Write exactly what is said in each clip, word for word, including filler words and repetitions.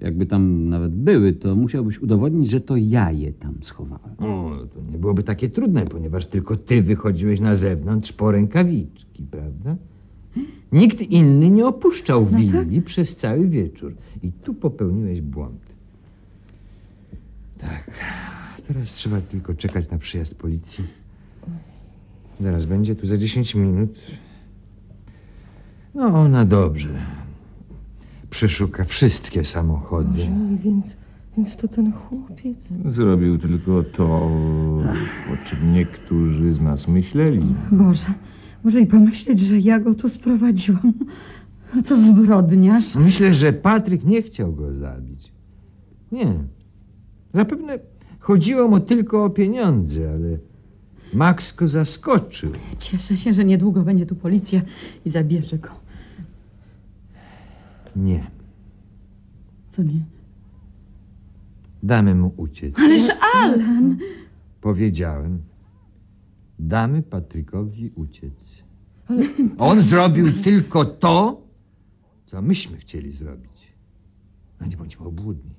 Jakby tam nawet były, to musiałbyś udowodnić, że to ja je tam schowałem. O, to nie byłoby takie trudne, ponieważ tylko ty wychodziłeś na zewnątrz po rękawiczki, prawda? Nikt inny nie opuszczał willi przez cały wieczór. I tu popełniłeś błąd. Tak, teraz trzeba tylko czekać na przyjazd policji. Zaraz będzie tu za dziesięć minut. No, ona dobrze. Przeszuka wszystkie samochody. Oj, więc, więc to ten chłopiec. Zrobił tylko to, o czym niektórzy z nas myśleli. Boże, może i pomyśleć, że ja go tu sprowadziłam. To zbrodniarz. Myślę, że Patryk nie chciał go zabić. Nie. Zapewne chodziło mu tylko o pieniądze, ale Max go zaskoczył. Cieszę się, że niedługo będzie tu policja i zabierze go. Nie. Co nie? Damy mu uciec. Ależ Alan! Powiedziałem. Damy Patrykowi uciec. Ale... On zrobił tylko to, co myśmy chcieli zrobić. No nie bądźmy obłudni.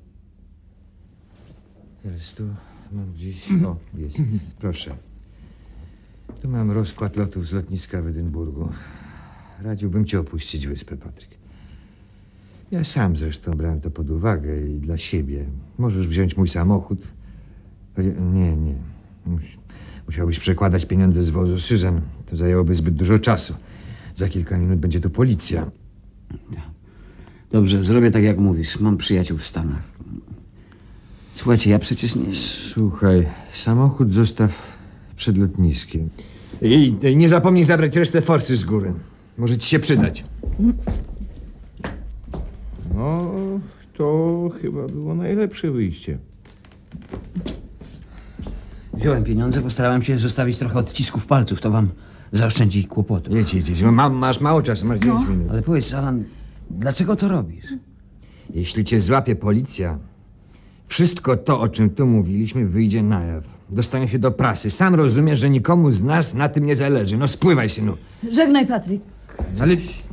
Teraz tu mam gdzieś... O, jest. Proszę. Tu mam rozkład lotów z lotniska w Edynburgu. Radziłbym ci opuścić wyspę, Patryk. Ja sam zresztą brałem to pod uwagę i dla siebie. Możesz wziąć mój samochód. Nie, nie. Musiałbyś przekładać pieniądze z wozu Susan. To zajęłoby zbyt dużo czasu. Za kilka minut będzie tu policja. Dobrze, zrobię tak, jak mówisz. Mam przyjaciół w Stanach. Słuchajcie, ja przecież nie... Słuchaj, samochód zostaw przed lotniskiem. I nie zapomnij zabrać resztę forsy z góry. Może ci się przydać. No, to chyba było najlepsze wyjście. Wziąłem pieniądze, postarałem się zostawić trochę odcisków palców. To wam zaoszczędzi kłopotu. Jedź, jedź, jedź. Ma, masz mało czasu, masz dziewięć minut. Ale powiedz, Alan, dlaczego to robisz? Jeśli cię złapie policja, wszystko to, o czym tu mówiliśmy, wyjdzie na jaw. Dostanie się do prasy. Sam rozumiesz, że nikomu z nas na tym nie zależy. No spływaj, synu. Żegnaj, Patryk. Ale